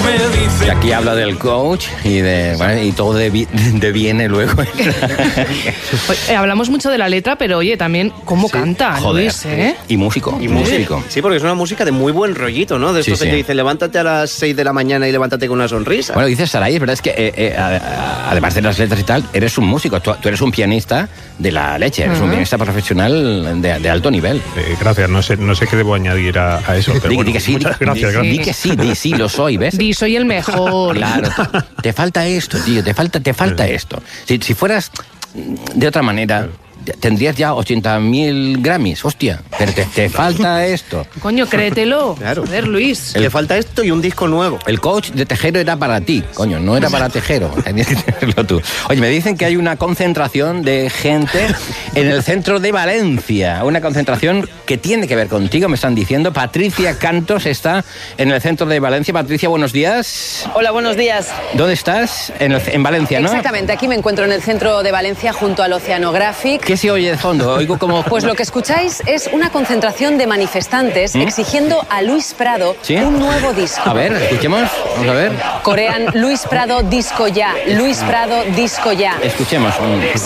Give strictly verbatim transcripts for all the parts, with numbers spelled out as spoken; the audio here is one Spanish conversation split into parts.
Y aquí habla del coach y de bueno, y todo de, de viene luego. Oye, hablamos mucho de la letra, pero oye, también cómo sí. canta Joder, Luis, ¿eh? Y músico. Y músico. Sí, porque es una música de muy buen rollito, ¿no? De esto sí, que sí. te dice, levántate a las seis de la mañana y levántate con una sonrisa. Bueno, dices Saray, es verdad, es que eh, eh, además de las letras y tal, eres un músico, tú, tú eres un pianista de la leche, eres uh-huh. un pianista profesional de, de alto nivel. Eh, gracias, no sé, no sé qué debo añadir a, a eso, pero di, bueno, di que sí, muchas di, gracias, di, gracias. Di que sí, di sí, lo soy, ¿ves? Di, soy el mejor. Claro, te, te falta esto, tío, te falta, te falta esto. Si, si fueras de otra manera, tendrías ya ochenta mil Grammys, hostia, pero te, te falta esto. Coño, créetelo. Claro. Joder, Luis. Le falta esto y un disco nuevo. El coach de Tejero era para ti, coño, no era para Tejero, tenías que tenerlo tú. Oye, me dicen que hay una concentración de gente en el centro de Valencia, una concentración que tiene que ver contigo, me están diciendo. Patricia Cantos está en el centro de Valencia. Patricia, buenos días. Hola, buenos días. ¿Dónde estás? En, el, en Valencia, ¿no? Exactamente, aquí me encuentro en el centro de Valencia junto al Oceanographic. ¿Qué se oye de fondo? Oigo como... Pues lo que escucháis es una concentración de manifestantes ¿Mm? exigiendo a Luis Prado ¿Sí? un nuevo disco. A ver, escuchemos, vamos a ver. Corean Luis Prado disco ya, Luis Prado disco ya. Escuchemos. Sí.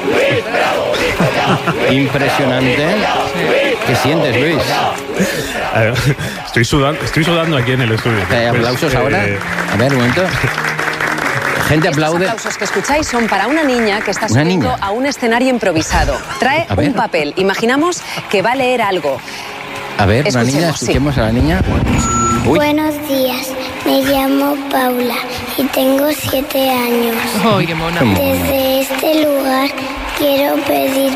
Impresionante. ¿Qué sientes, Luis? Eh, estoy sudando, estoy sudando aquí en el estudio. ¿Hay aplausos pues, ahora? Eh... A ver, un momento. Gente aplaude. Estos aplausos que escucháis son para una niña que está subiendo niña? a un escenario improvisado. Trae un papel. Imaginamos que va a leer algo. A ver, una niña, escuchemos sí. a la niña. Uy. Buenos días, me llamo Paula y tengo siete años. ¡Ay, qué mona! Desde este lugar quiero pedir